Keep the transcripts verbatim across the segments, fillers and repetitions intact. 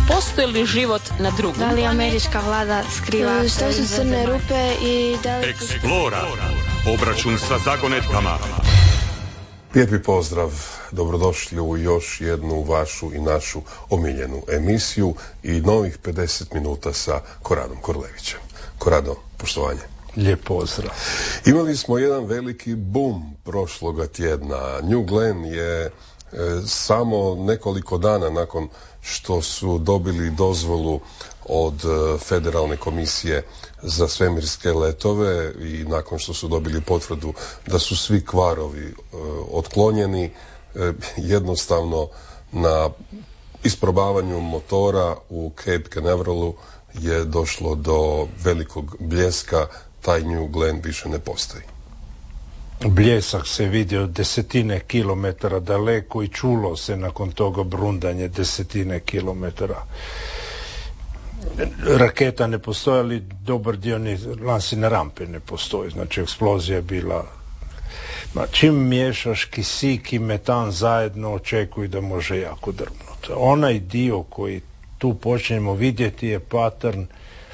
Postoji li život na drugom? Da li američka vlada skriva? Što su crne rupe i da li... Eksplora. Obračun sa zagonetkama. Lijepi pozdrav, dobrodošli u još jednu vašu i našu omiljenu emisiju i novih pedeset minuta sa Koradom Korlevićem. Korado, poštovanje. Lijep pozdrav. Imali smo jedan veliki boom prošloga tjedna. New Glenn je e, samo nekoliko dana nakon što su dobili dozvolu od e, Federalne komisije za svemirske letove i nakon što su dobili potvrdu da su svi kvarovi e, otklonjeni, e, jednostavno na isprobavanju motora u Cape Canaveralu je došlo do velikog bljeska. Taj New Glenn više ne postoji. Bljesak se vidio desetine kilometara daleko i čulo se nakon toga brundanje desetine kilometara. Raketa ne postoji, ali dobar dio ni lansirne rampe ne postoji. Znači eksplozija je bila... Ma, čim miješaš kisik i metan zajedno, očekuj da može jako drvnuti. Onaj dio koji tu počnemo vidjeti je pattern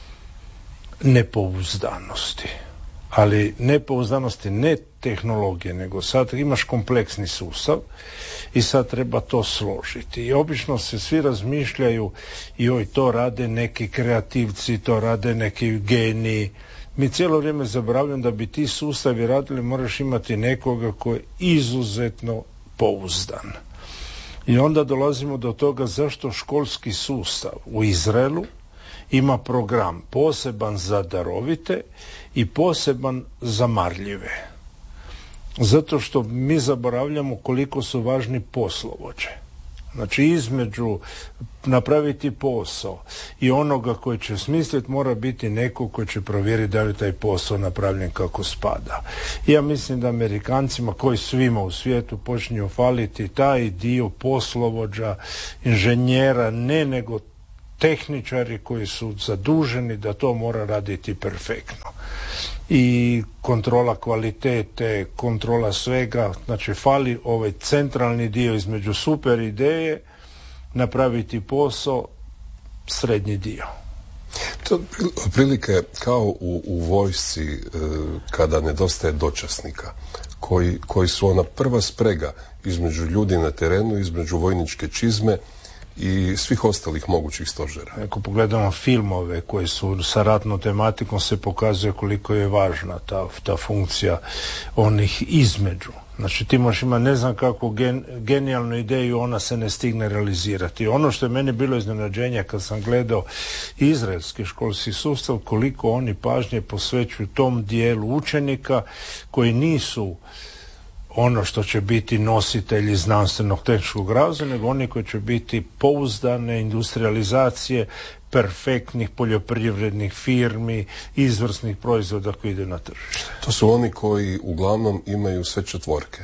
nepouzdanosti. Ali nepouzdanosti ne tehnologije, nego sad imaš kompleksni sustav i sad treba to složiti. I obično se svi razmišljaju joj, to rade neki kreativci, to rade neki geniji. Mi cijelo vrijeme zaboravljamo da bi ti sustavi radili, moraš imati nekoga koji je izuzetno pouzdan. I onda dolazimo do toga zašto školski sustav u Izraelu ima program poseban za darovite i poseban za marljive. Zato što mi zaboravljamo koliko su važni poslovođe. Znači između napraviti posao i onoga koji će smisliti mora biti neko koji će provjeriti da li taj posao napravljen kako spada. Ja mislim da Amerikancima koji svima u svijetu počinju faliti taj dio poslovođa, inženjera, ne nego tehničari koji su zaduženi da to mora raditi perfektno. I kontrola kvalitete, kontrola svega, znači fali ovaj centralni dio između super ideje, napraviti posao, srednji dio. To otprilike kao u, u vojsci e, kada nedostaje dočasnika, koji, koji su ona prva sprega između ljudi na terenu, između vojničke čizme i svih ostalih mogućih stožera. Ako pogledamo filmove koji su sa ratnom tematikom, se pokazuje koliko je važna ta, ta funkcija onih između. Znači ti možeš imati ne znam kakvu gen, genijalnu ideju, ona se ne stigne realizirati. Ono što je meni bilo iznenađenje kad sam gledao izraelski školski sustav, koliko oni pažnje posvećuju tom dijelu učenika koji nisu ono što će biti nositelji znanstvenog tehničkog razvoja, nego oni koji će biti pouzdane industrializacije perfektnih poljoprivrednih firmi, izvrsnih proizvoda koji ide na tržište. To su oni koji uglavnom imaju sve četvorke.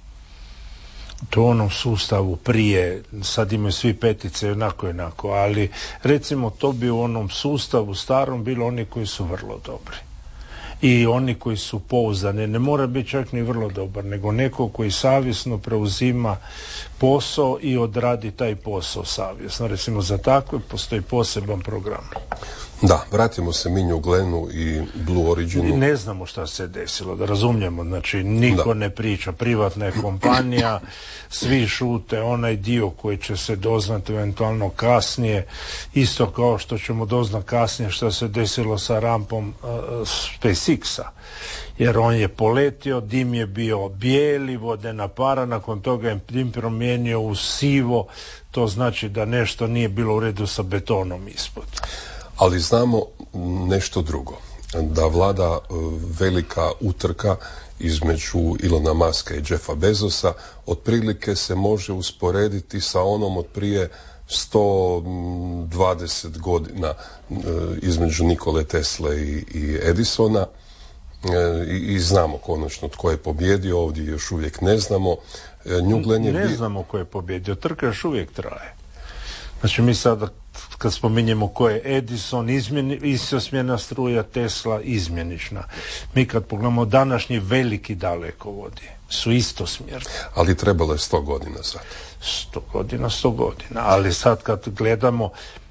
To u onom sustavu prije, sad imaju svi petice, onako jednako, ali recimo to bi u onom sustavu starom bilo oni koji su vrlo dobri. I oni koji su pouzdani, ne mora biti čak ni vrlo dobar, nego neko koji savjesno preuzima posao i odradi taj posao savjesno. Recimo za takve postoji poseban program. Da, vratimo se mi New Glennu i Blue Originu. Ne znamo šta se desilo, da razumijemo, znači niko da. ne priča, privatna je kompanija, svi šute, onaj dio koji će se doznati eventualno kasnije, isto kao što ćemo doznati kasnije šta se desilo sa rampom uh, SpaceX-a. Jer on je poletio, dim je bio bijeli, vodena para, nakon toga je dim promijenio u sivo, to znači da nešto nije bilo u redu sa betonom ispod. Ali znamo nešto drugo, da vlada velika utrka između Ilona Muska i Jeffa Bezosa, otprilike se može usporediti sa onom od prije sto dvadeset godina između Nikole Tesle i, i Edisona. I, i znamo konačno tko je pobjedio, ovdje još uvijek ne znamo. New Glenn je ne bi... znamo tko je pobjedio, trka još uvijek traje. Znači mi sada kad spominjemo ko je Edison, izmjeni, istosmjerna struja, Tesla, izmjenična. Mi kad pogledamo današnji veliki dalekovodi su istosmjerni. Ali trebalo je sto godina sad. Sto godina, sto godina. Ali sad kad gledamo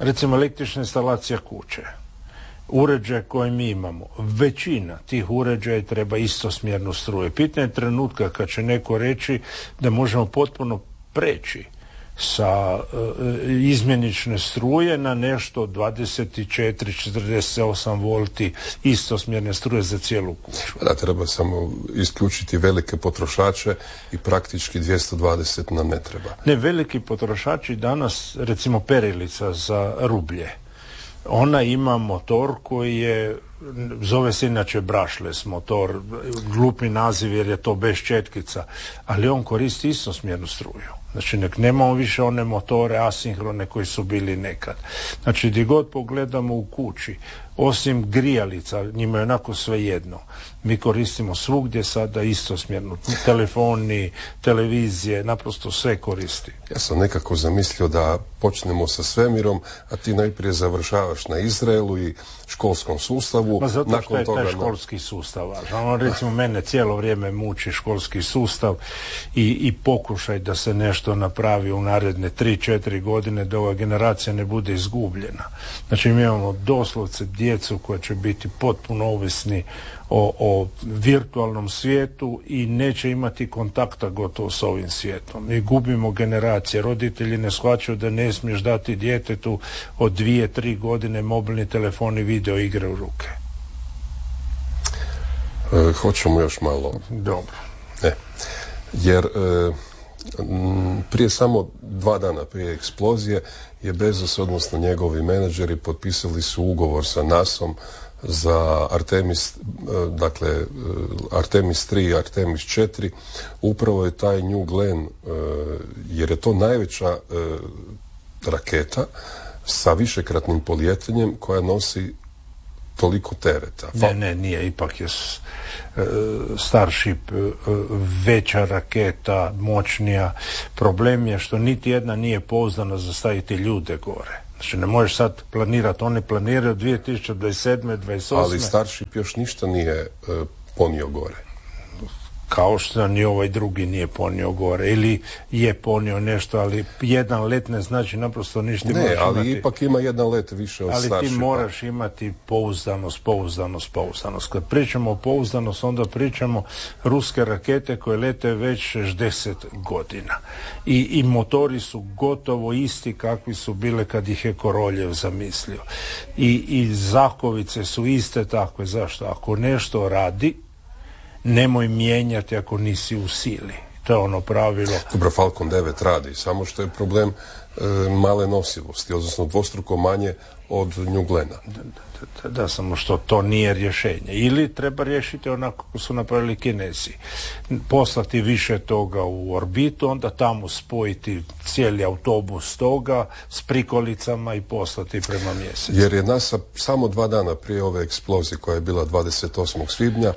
recimo električna instalacija kuće, uređaj koji mi imamo, većina tih uređaja treba istosmjernu struju. Pitanje je trenutka kad će neko reći da možemo potpuno preći sa uh, izmjenične struje na nešto dvadeset četiri četrdeset osam volti istosmjerne struje za cijelu kuću. Da, treba samo isključiti velike potrošače i praktički dvjesto dvadeset nam ne treba. Ne, veliki potrošači danas, recimo perilica za rublje, ona ima motor koji je, zove se inače brushless motor, glupi naziv jer je to bez četkica, ali on koristi istosmjernu struju. Znači, nek nemamo više one motore asinhrone koji su bili nekad. Znači, gdje god pogledamo u kući, osim grijalica, njima je onako sve jedno. Mi koristimo svugdje sada istosmjernu. Telefoni, televizije, naprosto sve koristi. Ja sam nekako zamislio da počnemo sa svemirom, a ti najprije završavaš na Izraelu i školskom sustavu. Ma zato nakon što je toga taj školski sustav važan. On, recimo, mene cijelo vrijeme muči školski sustav i, i pokušaj da se nešto napravi u naredne tri četiri godine da ova generacija ne bude izgubljena. Znači, mi imamo doslovce djecu koja će biti potpuno ovisni o, o virtualnom svijetu i neće imati kontakta gotovo s ovim svijetom. Mi gubimo generacije. Roditelji ne shvaćaju da ne smiješ dati djetetu od dvije, tri godine mobilni telefon i video igre u ruke. E, hoćemo još malo. Dobro. E, jer e, m, prije samo dva dana prije eksplozije je Bezos, odnosno njegovi menadžeri, potpisali su ugovor sa nasom za Artemis, dakle Artemis tri i Artemis četiri. Upravo je taj New Glenn, jer je to najveća raketa sa višekratnim polijetanjem koja nosi toliko tereta. Ne, ne, nije, ipak je Starship veća raketa, moćnija. Problem je što niti jedna nije pouzdana za staviti ljude gore. Znači, ne možeš sad planirati, oni planiraju dvije tisuće dvadeset sedme, dvadeset osme. Ali Starship još ništa nije uh, ponio gore. Kao što ni ovaj drugi nije ponio gore. Ili je ponio nešto, ali jedan let ne znači naprosto ništa. Ne, ali imati, ipak ima jedan let više od ali Starshipa. Ali ti moraš imati pouzdanost, pouzdanost, pouzdanost. Kad pričamo o pouzdanost, onda pričamo ruske rakete koje lete već šezdeset godina. I, i motori su gotovo isti kakvi su bile kad ih je Koroljev zamislio. I, i zakovice su iste takve. Zašto? Ako nešto radi, nemoj mijenjati ako nisi u sili. To je ono pravilo. Dobro, Falcon devet radi, samo što je problem e, male nosivosti, odnosno dvostruko manje od New Glenna. Da, da, da, samo što to nije rješenje. Ili treba riješiti onako kako su napravili Kinezi. Poslati više toga u orbitu, onda tamo spojiti cijeli autobus toga s prikolicama i poslati prema mjesecu. Jer je NASA samo dva dana prije ove eksplozije koja je bila dvadeset osmog svibnja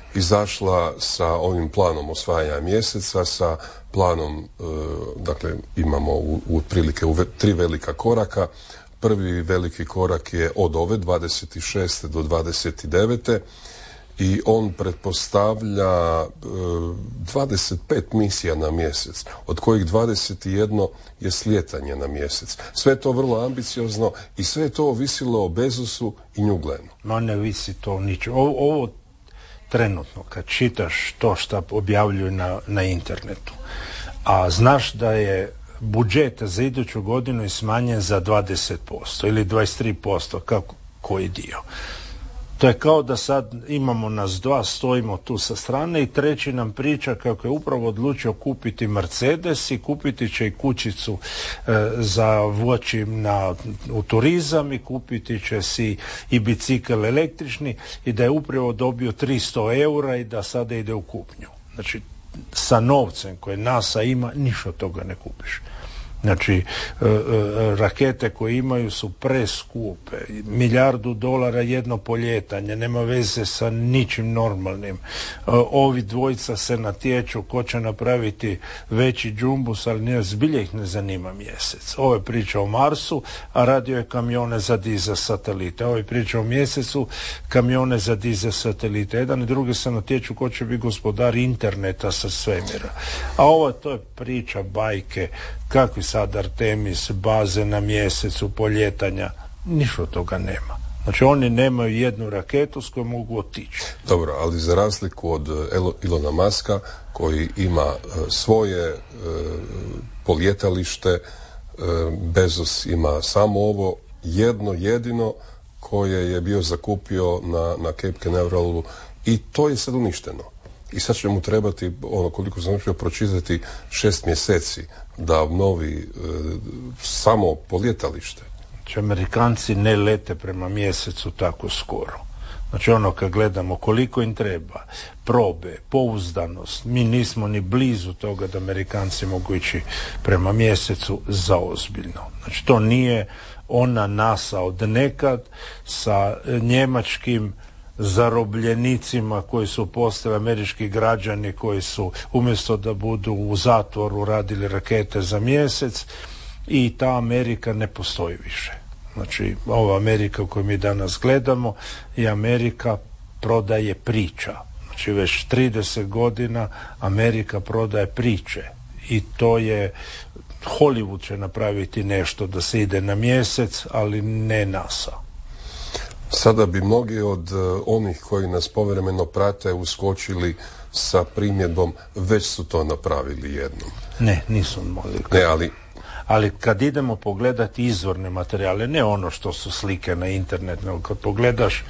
izašla sa ovim planom osvajanja mjeseca, sa planom, e, dakle imamo u, u otprilike u ve, tri velika koraka. Prvi veliki korak je od ove dvadeset šeste do dvadeset devete i on pretpostavlja e, dvadeset pet misija na mjesec, od kojih dvadeset jedan je slijetanje na mjesec. Sve je to vrlo ambiciozno i sve je to ovisilo o Bezosu i New Glennu. Ma ne visi to ničemu. Ovo, ovo trenutno, kad čitaš to što objavljuju na, na internetu, a znaš da je budžet za iduću godinu je smanjen za dvadeset posto ili dvadeset tri posto, kako koji dio. To je kao da sad imamo nas dva, stojimo tu sa strane i treći nam priča kako je upravo odlučio kupiti Mercedes i kupiti će i kućicu e, za voći na, u turizam i kupiti će si i bicikl električni i da je upravo dobio tristo eura i da sada ide u kupnju. Znači, sa novcem koje NASA ima, ništa od toga ne kupiš. Znači, e, e, rakete koje imaju su preskupe. Milijardu dolara jedno poljetanje, nema veze sa ničim normalnim. E, ovi dvojica se natječu ko će napraviti veći džumbus, ali ne, zbilje ih ne zanima mjesec. Ovo je priča o Marsu, a radio je kamione za dizel satelite. Ovo je priča o mjesecu, kamione za dizel satelite. Jedan i drugi se natječu ko će biti gospodar interneta sa svemira. A ovo to je priča bajke, kakvi sad Artemis, baze na mjesecu, poljetanja, ništa od toga nema. Znači oni nemaju jednu raketu s kojom mogu otići. Dobro, ali za razliku od Ilona Muska koji ima uh, svoje uh, poljetalište, uh, Bezos ima samo ovo jedno jedino koje je bio zakupio na, na Cape Canaveralu i to je sad uništeno. I sad će mu trebati, ono koliko sam uspio pročitati, šest mjeseci da obnovi e, samo poljetalište. Znači, Amerikanci ne lete prema mjesecu tako skoro. Znači ono kad gledamo koliko im treba, probe, pouzdanost, mi nismo ni blizu toga da Amerikanci mogu ići prema mjesecu zaozbiljno. Znači to nije ona NASA od nekad sa njemačkim zarobljenicima koji su postali američki građani koji su umjesto da budu u zatvoru radili rakete za mjesec i ta Amerika ne postoji više. Znači ova Amerika koju mi danas gledamo je Amerika prodaje priča. Znači već trideset godina Amerika prodaje priče i to je Hollywood će napraviti nešto da se ide na mjesec, ali ne NASA. Sada bi mnogi od uh, onih koji nas povremeno prate uskočili sa primjedbom već su to napravili jednom. Ne, nisu mogli. Ne, ali... ali kad idemo pogledati izvorne materijale, ne ono što su slike na internet, nego kad pogledaš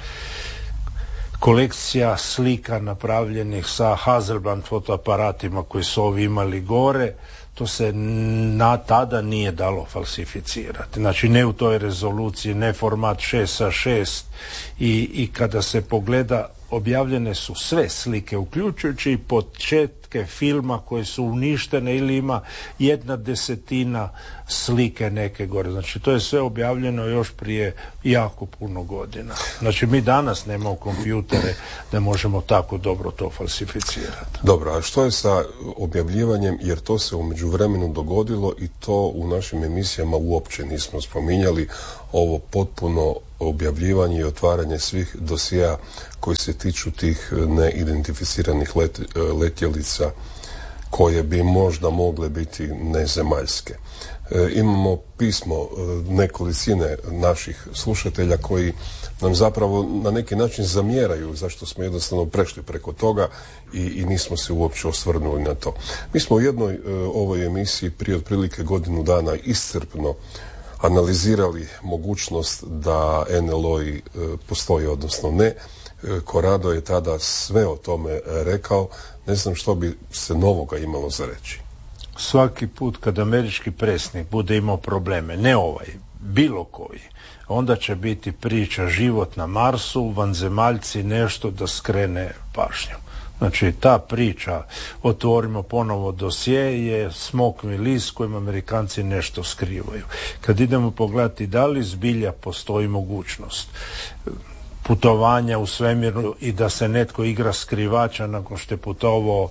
kolekcija slika napravljenih sa Hasselblad fotoaparatima koji su ovi imali gore, to se na tada nije dalo falsificirati. Znači ne u toj rezoluciji, ne format šest sa šest i, i kada se pogleda objavljene su sve slike, uključujući i početke filma koje su uništene ili ima jedna desetina slike neke gore. Znači to je sve objavljeno još prije jako puno godina. Znači mi danas nemamo kompjutere da možemo tako dobro to falsificirati. Dobro, a što je sa objavljivanjem, jer to se u međuvremenu dogodilo i to u našim emisijama uopće nismo spominjali, ovo potpuno objavljivanje i otvaranje svih dosjea koji se tiču tih neidentificiranih let, letjelica koje bi možda mogle biti nezemaljske. E, imamo pismo e, nekolicine naših slušatelja koji nam zapravo na neki način zamjeraju zašto smo jednostavno prešli preko toga i, i nismo se uopće osvrnuli na to. Mi smo u jednoj e, ovoj emisiji prije otprilike godinu dana iscrpno analizirali mogućnost da en el o i e, postoji, odnosno ne. E, Corrado je tada sve o tome rekao. Ne znam što bi se novoga imalo za reći. Svaki put kad američki predsjednik bude imao probleme, ne ovaj, bilo koji, onda će biti priča život na Marsu, vanzemaljci, nešto da skrene pažnju. Znači ta priča, otvorimo ponovo dosje, je smokvi list kojim Amerikanci nešto skrivaju. Kad idemo pogledati da li zbilja postoji mogućnost putovanja u svemiru i da se netko igra skrivača nakon što je putovao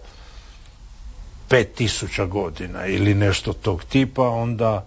pet tisuća godina ili nešto tog tipa, onda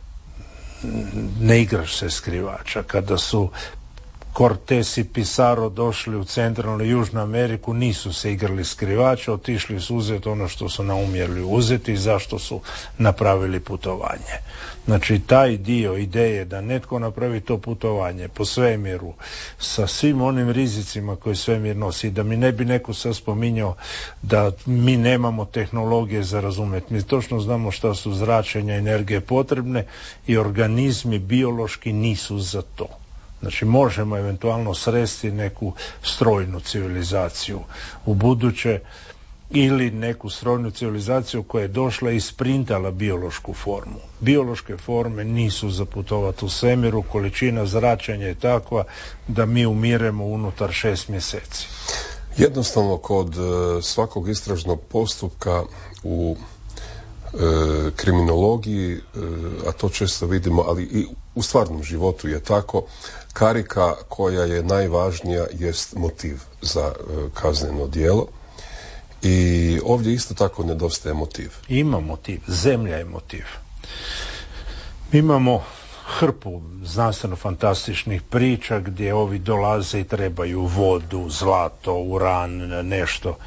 ne igraš se skrivača. Kada su Cortés i Pizarro došli u centralnu i južnu Ameriku, nisu se igrali skrivača, otišli su uzeti ono što su naumjeli uzeti i zašto su napravili putovanje. Znači taj dio ideje da netko napravi to putovanje po svemiru sa svim onim rizicima koje svemir nosi, da mi ne bi neko sad spominjao da mi nemamo tehnologije za razumjeti. Mi točno znamo šta su zračenja energije potrebne i organizmi biološki nisu za to. Znači možemo eventualno sresti neku strojnu civilizaciju u buduće ili neku strojnu civilizaciju koja je došla i sprintala biološku formu. Biološke forme nisu za putovati u svemiru, količina zračenja je takva da mi umiremo unutar šest mjeseci. Jednostavno kod e, svakog istražnog postupka u e, kriminologiji, e, a to često vidimo, ali i u stvarnom životu je tako, karika koja je najvažnija jest motiv za e, kazneno djelo. I ovdje isto tako nedostaje motiv. Ima motiv, zemlja je motiv. Mi imamo hrpu znanstveno-fantastičnih priča gdje ovi dolaze i trebaju vodu, zlato, uran, nešto.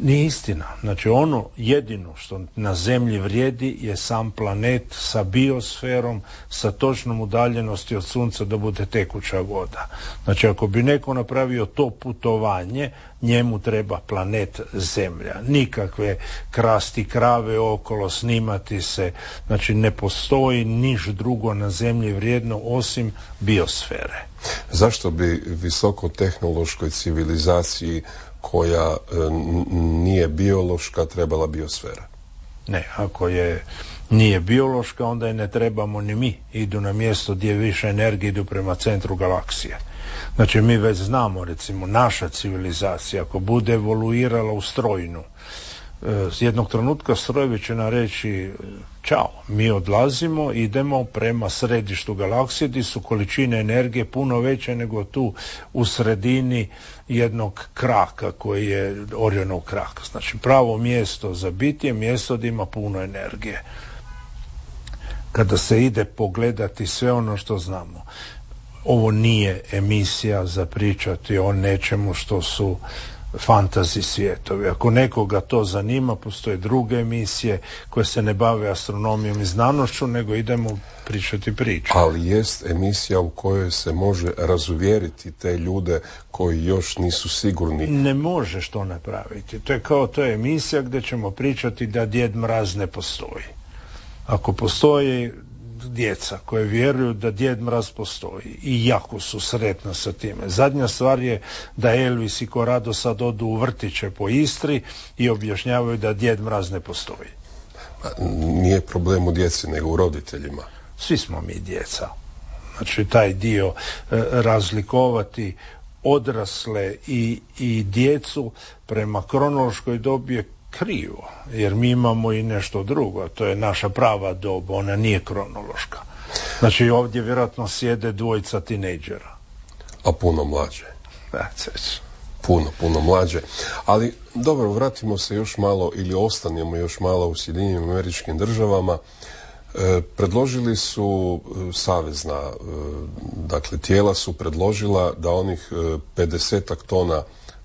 Nije istina. Znači ono jedino što na zemlji vrijedi je sam planet sa biosferom, sa točnom udaljenosti od sunca da bude tekuća voda. Znači ako bi neko napravio to putovanje, njemu treba planet Zemlja. Nikakve krasti krave okolo, snimati se. Znači ne postoji niš drugo na zemlji vrijedno osim biosfere. Zašto bi visokotehnološkoj civilizaciji koja e, nije biološka trebala biosfera? Ne, ako je nije biološka, onda je ne trebamo ni mi. Idu na mjesto gdje više energije, idu prema centru galaksije. Znači mi već znamo, recimo, naša civilizacija ako bude evoluirala u strojnu, s jednog trenutka strojevi će nam reći čao, mi odlazimo, idemo prema središtu galaksije gdje su količine energije puno veće nego tu u sredini jednog kraka koji je Orionov krak. Znači pravo mjesto za biti je mjesto gdje ima puno energije. Kada se ide pogledati sve ono što znamo, ovo nije emisija za pričati o nečemu što su fantasy svijetovi. Ako nekoga to zanima, postoje druge emisije koje se ne bave astronomijom i znanošću, nego idemo pričati priču. Ali jest emisija u kojoj se može razuvjeriti te ljude koji još nisu sigurni. Ne možeš to napraviti. To je kao to je emisija gdje ćemo pričati da Djed Mraz ne postoji. Ako postoji djeca koje vjeruju da Djed Mraz postoji i jako su sretna sa time. Zadnja stvar je da Elvis i Corrado sad odu u vrtiće po Istri i objašnjavaju da Djed Mraz ne postoji. Nije problem u djeci, nego u roditeljima. Svi smo mi djeca. Znači taj dio e, razlikovati odrasle i, i djecu prema kronološkoj dobi je krivo, jer mi imamo i nešto drugo, to je naša prava doba, ona nije kronološka. Znači ovdje vjerojatno sjede dvojica tinejdžera. A puno mlađe. That's it. Puno, puno mlađe. Ali dobro, vratimo se još malo ili ostanemo još malo u Sjedinjenim Američkim Državama. E, predložili su e, savezna, e, dakle tijela su predložila da onih e, pedesetak tona